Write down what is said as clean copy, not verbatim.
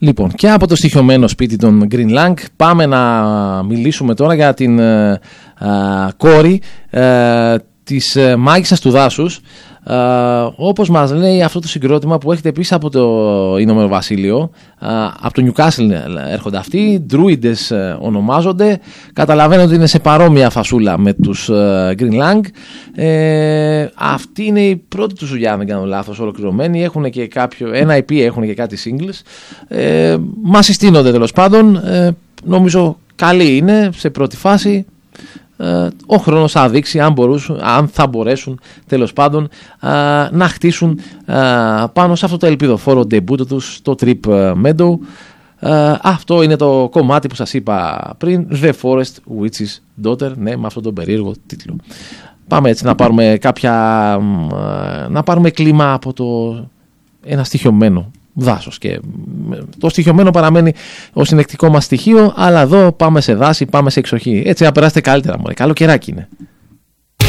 Λοιπόν, και από το στοιχειωμένο σπίτι των Green Lang πάμε να μιλήσουμε τώρα για την κόρη της μάγισσας του δάσους, όπως μας λέει αυτό το συγκρότημα που έχετε επίσης από το Ηνωμένο Βασίλειο, από το Newcastle έρχονται αυτοί, Druides ονομάζονται, καταλαβαίνω ότι είναι σε παρόμοια φασούλα με τους Green Lang. Αυτή είναι η πρώτη τους δουλειά, αν δεν κάνω λάθος, ολοκληρωμένη, έχουν και ένα EP, έχουν και κάτι singles, μας συστήνονται τέλος πάντων, νομίζω καλή είναι σε πρώτη φάση. Ο χρόνος θα δείξει αν θα μπορέσουν τέλος πάντων να χτίσουν πάνω σε αυτό το ελπιδοφόρο ντεμπούτο τους, το Trip Meadow. Αυτό είναι το κομμάτι που σας είπα πριν, The Forest Witch's Daughter, ναι, με αυτόν τον περίεργο τίτλο. Πάμε έτσι να πάρουμε κλίμα από ένα στοιχειωμένο δάσος, και το στοιχειωμένο παραμένει ο συνεκτικό μας στοιχείο, αλλά εδώ πάμε σε δάση, πάμε σε εξοχή, έτσι να περάσετε καλύτερα, μωρέ, καλό καιράκι είναι.